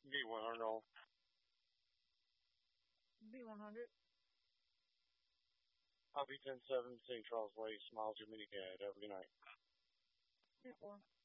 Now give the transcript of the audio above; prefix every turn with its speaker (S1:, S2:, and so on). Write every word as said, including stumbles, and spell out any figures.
S1: B one hundred.
S2: B one hundred.
S1: Copy ten seven, Saint Charles Way, Smile to Minicad. Have a good night.
S2: ten four.